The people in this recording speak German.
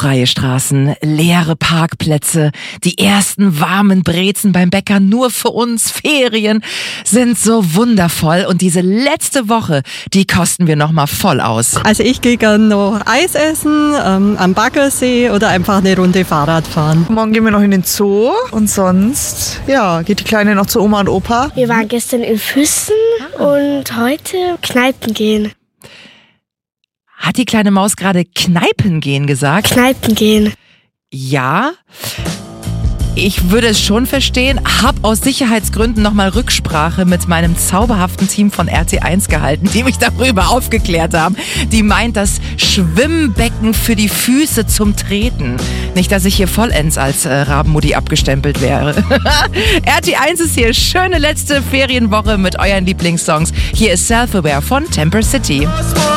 Freie Straßen, leere Parkplätze, die ersten warmen Brezen beim Bäcker nur für uns, Ferien sind so wundervoll und diese letzte Woche, die kosten wir nochmal voll aus. Also ich gehe gerne noch Eis essen, am Baggersee oder einfach eine Runde Fahrrad fahren. Morgen gehen wir noch in den Zoo und sonst, ja, geht die Kleine noch zu Oma und Opa. Wir waren gestern in Füssen und heute Kneipen gehen. Hat die kleine Maus gerade Kneipen gehen gesagt? Kneipen gehen. Ja, ich würde es schon verstehen, hab aus Sicherheitsgründen nochmal Rücksprache mit meinem zauberhaften Team von RT1 gehalten, die mich darüber aufgeklärt haben. Die meint das Schwimmbecken für die Füße zum Treten. Nicht, dass ich hier vollends als Rabenmutti abgestempelt wäre. RT1 ist hier. Schöne letzte Ferienwoche mit euren Lieblingssongs. Hier ist Self-Aware von Temper City.